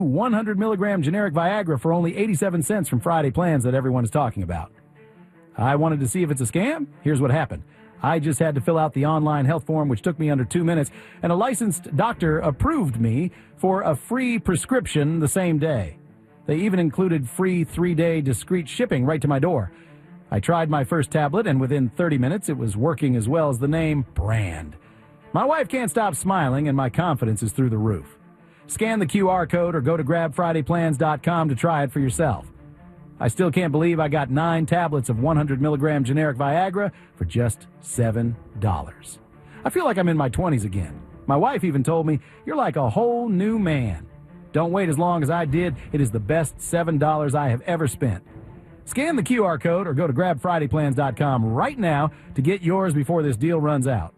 100 milligram generic Viagra for only 87 cents from Friday Plans that everyone is talking about. I wanted to see if it's a scam. Here's what happened. I just had to fill out the online health form, which took me under 2 minutes, and a licensed doctor approved me for a free prescription the same day. They even included free 3-day discreet shipping right to my door. I tried my first tablet, and within 30 minutes, it was working as well as the name brand. My wife can't stop smiling, and my confidence is through the roof. Scan the QR code or go to grabfridayplans.com to try it for yourself. I still can't believe I got 9 tablets of 100 milligram generic Viagra for just $7. I feel like I'm in my 20s again. My wife even told me, "You're like a whole new man." Don't wait as long as I did. It is the best $7 I have ever spent. Scan the QR code or go to grabfridayplans.com right now to get yours before this deal runs out.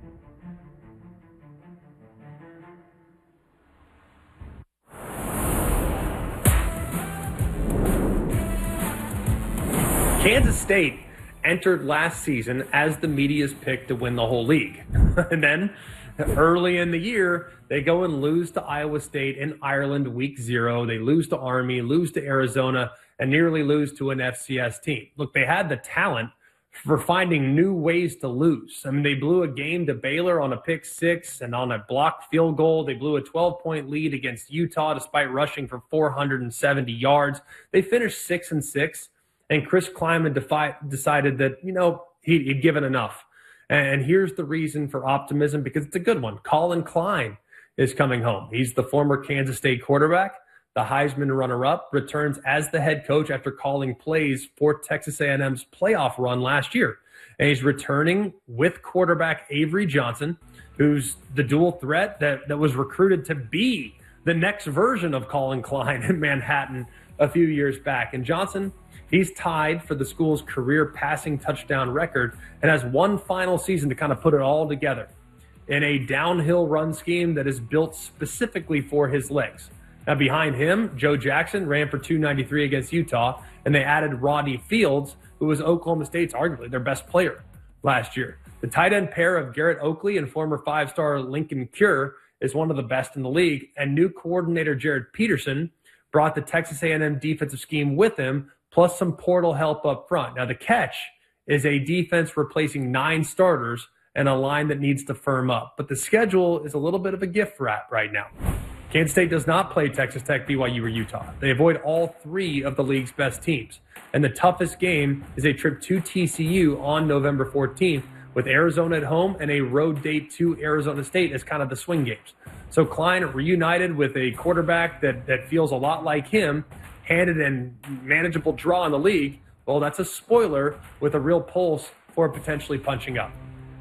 Kansas State entered last season as the media's pick to win the whole league. And then early in the year, they go and lose to Iowa State in Ireland week 0. They lose to Army, lose to Arizona, and nearly lose to an FCS team. Look, they had the talent for finding new ways to lose. I mean, they blew a game to Baylor on a pick 6 and on a blocked field goal. They blew a 12-point lead against Utah despite rushing for 470 yards. They finished 6-6. And Chris Klieman decided that, he'd given enough. And here's the reason for optimism, because it's a good one. Colin Klein is coming home. He's the former Kansas State quarterback, the Heisman runner-up, returns as the head coach after calling plays for Texas A&M's playoff run last year. And he's returning with quarterback Avery Johnson, who's the dual threat that was recruited to be the next version of Colin Klein in Manhattan a few years back. And Johnson, he's tied for the school's career passing touchdown record and has one final season to kind of put it all together in a downhill run scheme that is built specifically for his legs. Now, behind him, Joe Jackson ran for 293 against Utah, and they added Rodney Fields, who was Oklahoma State's arguably their best player last year. The tight end pair of Garrett Oakley and former 5-star Lincoln Cure is one of the best in the league, and new coordinator Jared Peterson brought the Texas A&M defensive scheme with him, plus some portal help up front. Now, the catch is a defense replacing 9 starters and a line that needs to firm up. But the schedule is a little bit of a gift wrap right now. Kansas State does not play Texas Tech, BYU, or Utah. They avoid all 3 of the league's best teams. And the toughest game is a trip to TCU on November 14th, with Arizona at home and a road date to Arizona State as kind of the swing games. So Klein reunited with a quarterback that feels a lot like him, handed and manageable draw in the league. Well, that's a spoiler with a real pulse for potentially punching up.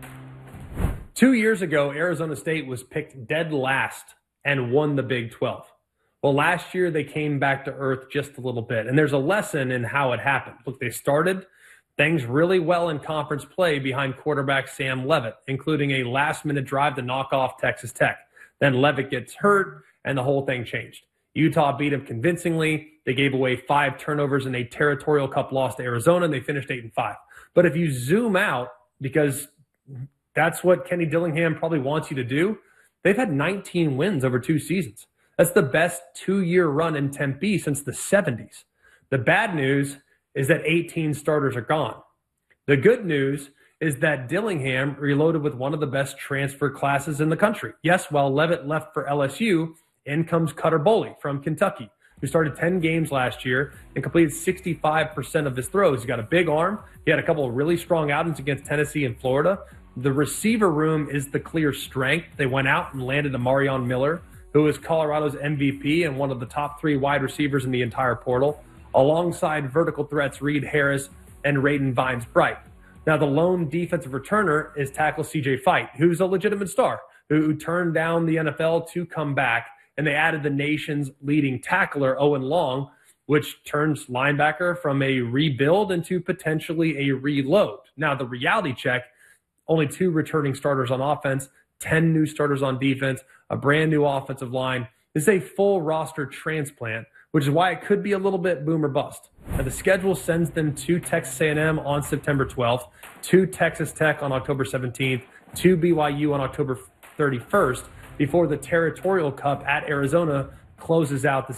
2 years ago, Arizona State was picked dead last and won the Big 12. Well, last year they came back to earth just a little bit, and there's a lesson in how it happened. Look, they started things really well in conference play behind quarterback Sam Leavitt, including a last-minute drive to knock off Texas Tech. Then Leavitt gets hurt, and the whole thing changed. Utah beat him convincingly. They gave away 5 turnovers in a Territorial Cup loss to Arizona, and they finished 8-5. But if you zoom out, because that's what Kenny Dillingham probably wants you to do, they've had 19 wins over 2 seasons. That's the best 2-year run in Tempe since the 70s. The bad news is that 18 starters are gone. The good news is that Dillingham reloaded with one of the best transfer classes in the country. Yes, while Leavitt left for LSU, in comes Cutter Boley from Kentucky, who started 10 games last year and completed 65% of his throws. He's got a big arm. He had a couple of really strong outings against Tennessee and Florida. The receiver room is the clear strength. They went out and landed Amarion Miller, who is Colorado's MVP and one of the top 3 wide receivers in the entire portal, alongside vertical threats Reed Harris and Raiden Vines-Bright. Now, the lone defensive returner is tackle C.J. Fight, who's a legitimate star, who turned down the NFL to come back, and they added the nation's leading tackler, Owen Long, which turns linebacker from a rebuild into potentially a reload. Now, the reality check, only 2 returning starters on offense, 10 new starters on defense, a brand new offensive line. This is a full roster transplant, which is why it could be a little bit boom or bust. Now, the schedule sends them to Texas A&M on September 12th, to Texas Tech on October 17th, to BYU on October 31st, before the Territorial Cup at Arizona closes out the